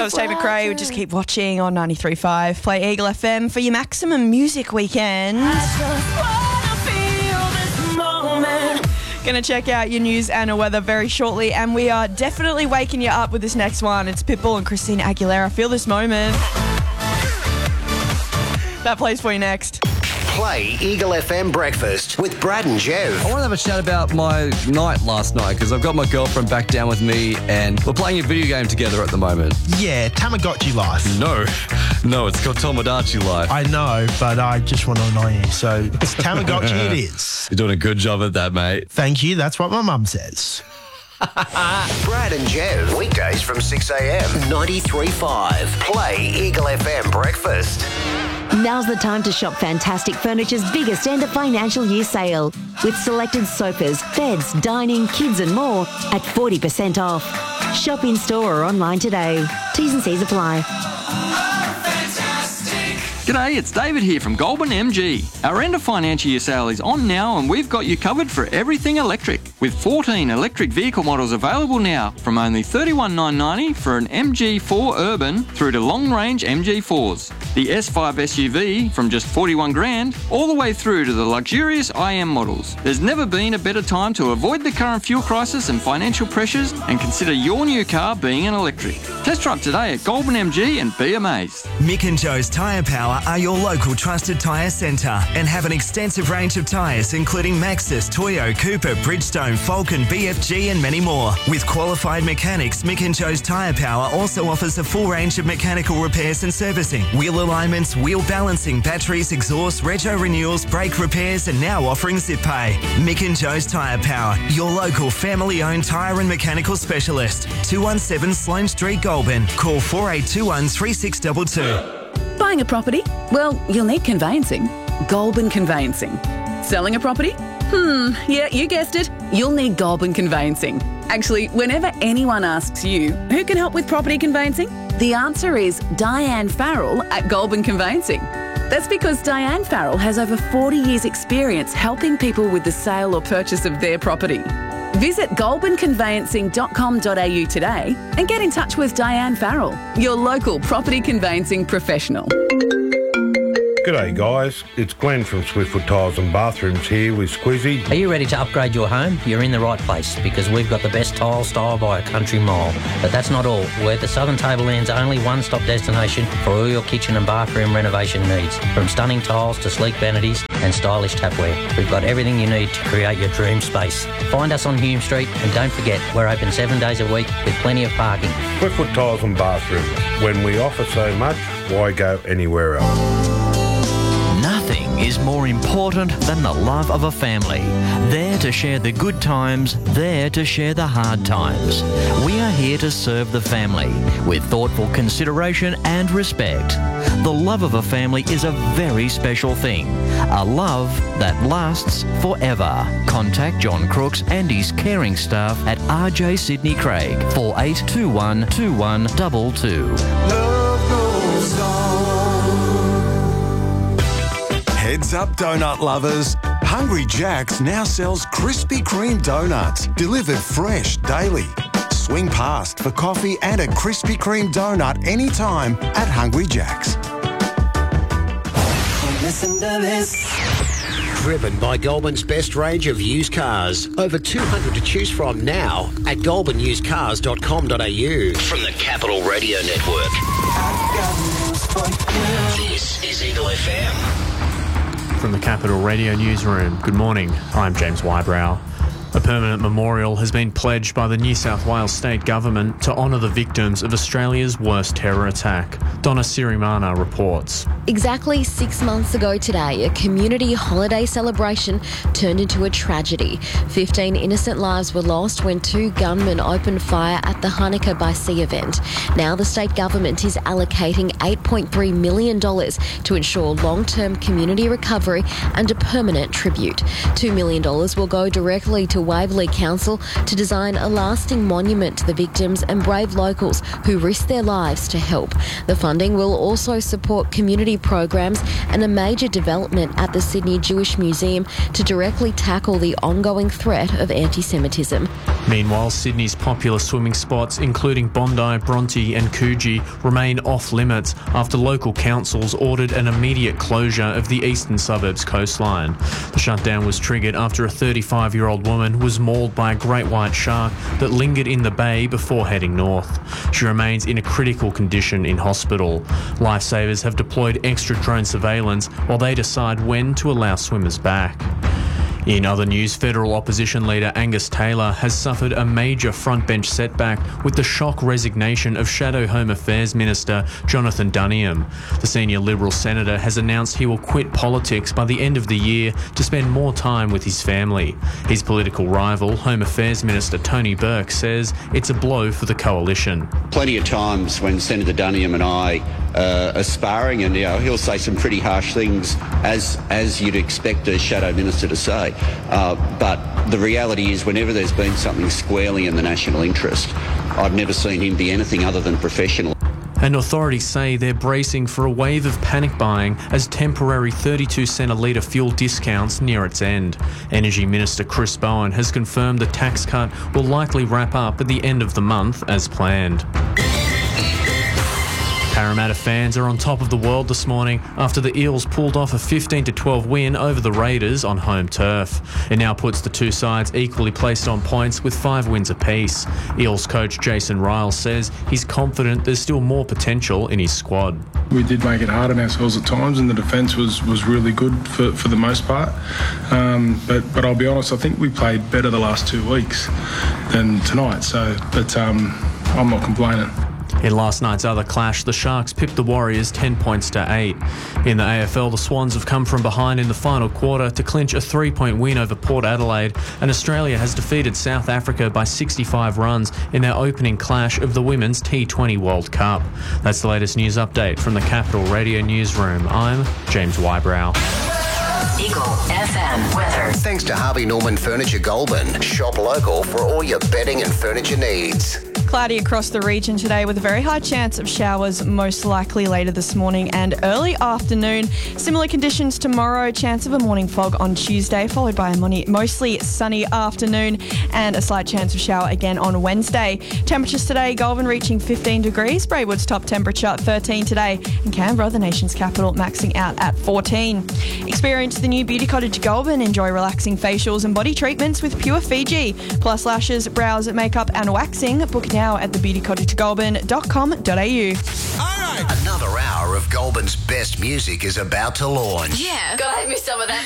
That was Tate McRae. We just keep watching on 93.5. Play Eagle FM for your maximum music weekend. Going to check out your news and weather very shortly, and we are definitely waking you up with this next one. It's Pitbull and Christina Aguilera. Feel this moment. That plays for you next. Play Eagle FM Breakfast with Brad and Jev. I want to have a chat about my night last night because I've got my girlfriend back down with me and we're playing a video game together at the moment. Yeah, Tamagotchi life. No, it's called Tomodachi life. I know, but I just want to annoy you, so it's Tamagotchi it is. You're doing a good job at that, mate. Thank you, that's what my mum says. Brad and Jev, weekdays from 6 a.m. 93.5. Play Eagle FM Breakfast. Now's the time to shop Fantastic Furniture's biggest end of financial year sale. With selected sofas, beds, dining, kids and more at 40% off. Shop in store or online today. T's and C's apply. G'day, it's David here from Goulburn MG. Our end of financial year sale is on now and we've got you covered for everything electric. With 14 electric vehicle models available now from only $31,990 for an MG4 Urban through to long-range MG4s. The S5 SUV from just $41,000 all the way through to the luxurious IM models. There's never been a better time to avoid the current fuel crisis and financial pressures and consider your new car being an electric. Test drive today at Goulburn MG and be amazed. Mick and Joe's Tyre Power are your local trusted tyre centre and have an extensive range of tyres including Maxxis, Toyo, Cooper, Bridgestone, Falcon, BFG and many more. With qualified mechanics, Mick and Joe's Tyre Power also offers a full range of mechanical repairs and servicing, wheel alignments, wheel balancing, batteries, exhaust, rego renewals, brake repairs and now offering zip pay. Mick and Joe's Tyre Power, your local family-owned tyre and mechanical specialist. 217 Sloane Street, Goulburn. Call 4821 3622. Buying a property? Well, you'll need conveyancing. Goulburn Conveyancing. Selling a property? Yeah, you guessed it. You'll need Goulburn Conveyancing. Actually, whenever anyone asks you, who can help with property conveyancing? The answer is Diane Farrell at Goulburn Conveyancing. That's because Diane Farrell has over 40 years' experience helping people with the sale or purchase of their property. Visit goulburnconveyancing.com.au today and get in touch with Diane Farrell, your local property conveyancing professional. G'day guys, it's Glenn from Swiftfoot Tiles and Bathrooms here with Squizzy. Are you ready to upgrade your home? You're in the right place because we've got the best tile style by a country mile. But that's not all. We're the Southern Tableland's only one-stop destination for all your kitchen and bathroom renovation needs. From stunning tiles to sleek vanities and stylish tapware. We've got everything you need to create your dream space. Find us on Hume Street and don't forget, we're open 7 days a week with plenty of parking. Swiftfoot Tiles and Bathrooms. When we offer so much, why go anywhere else? Nothing is more important than the love of a family. There to share the good times, there to share the hard times. We are here to serve the family with thoughtful consideration and respect. The love of a family is a very special thing. A love that lasts forever. Contact John Crooks and his caring staff at RJ Sydney Craig, 4821 2122. Love goes on. Heads up, donut lovers. Hungry Jack's now sells Krispy Kreme donuts, delivered fresh daily. Swing past for coffee and a Krispy Kreme donut anytime at Hungry Jack's. Listen to this. Driven by Goulburn's best range of used cars. Over 200 to choose from now at goulburnusedcars.com.au. From the Capital Radio Network. This is Eagle FM. From the Capital Radio Newsroom, good morning. I'm James Wybrow. A permanent memorial has been pledged by the New South Wales State Government to honour the victims of Australia's worst terror attack. Donna Sirimana reports. Exactly 6 months ago today, a community holiday celebration turned into a tragedy. 15 innocent lives were lost when 2 gunmen opened fire at the Hanukkah by Sea event. Now the state government is allocating $8.3 million to ensure long-term community recovery and a permanent tribute. $2 million will go directly to Waverley Council to design a lasting monument to the victims and brave locals who risked their lives to help. The funding will also support community programs and a major development at the Sydney Jewish Museum to directly tackle the ongoing threat of anti-Semitism. Meanwhile, Sydney's popular swimming spots, including Bondi, Bronte and Coogee, remain off limits after local councils ordered an immediate closure of the eastern suburbs coastline. The shutdown was triggered after a 35-year-old woman was mauled by a great white shark that lingered in the bay before heading north. She remains in a critical condition in hospital. Lifesavers have deployed extra drone surveillance while they decide when to allow swimmers back. In other news, federal opposition leader Angus Taylor has suffered a major frontbench setback with the shock resignation of Shadow Home Affairs Minister Jonathan Duniam. The senior Liberal senator has announced he will quit politics by the end of the year to spend more time with his family. His political rival, Home Affairs Minister Tony Burke, says it's a blow for the coalition. Plenty of times when Senator Duniam and I are sparring, and he'll say some pretty harsh things, as you'd expect a shadow minister to say. But the reality is, whenever there's been something squarely in the national interest, I've never seen him be anything other than professional. And authorities say they're bracing for a wave of panic buying as temporary 32-cent a litre fuel discounts near its end. Energy Minister Chris Bowen has confirmed the tax cut will likely wrap up at the end of the month as planned. Parramatta fans are on top of the world this morning after the Eels pulled off a 15-12 win over the Raiders on home turf. It now puts the two sides equally placed on points with 5 wins apiece. Eels coach Jason Riles says he's confident there's still more potential in his squad. We did make it hard on ourselves at times, and the defence was really good for the most part. But I'll be honest, I think we played better the last 2 weeks than tonight. But I'm not complaining. In last night's other clash, the Sharks pipped the Warriors 10 points to 8. In the AFL, the Swans have come from behind in the final quarter to clinch a 3-point win over Port Adelaide, and Australia has defeated South Africa by 65 runs in their opening clash of the Women's T20 World Cup. That's the latest news update from the Capital Radio Newsroom. I'm James Wybrow. Eagle FM weather. Thanks to Harvey Norman Furniture Goulburn. Shop local for all your bedding and furniture needs. Cloudy across the region today with a very high chance of showers, most likely later this morning and early afternoon. Similar conditions tomorrow, chance of a morning fog on Tuesday, followed by a mostly sunny afternoon and a slight chance of shower again on Wednesday. Temperatures today, Goulburn reaching 15 degrees, Braidwood's top temperature 13 today, and Canberra, the nation's capital, maxing out at 14. Experience the new Beauty Cottage Goulburn. Enjoy relaxing facials and body treatments with Pure Fiji, plus lashes, brows, makeup and waxing. Book now at thebeautycottagegoulburn.com.au. Another hour of Goulburn's best music is about to launch. Yeah, gotta have me some of that.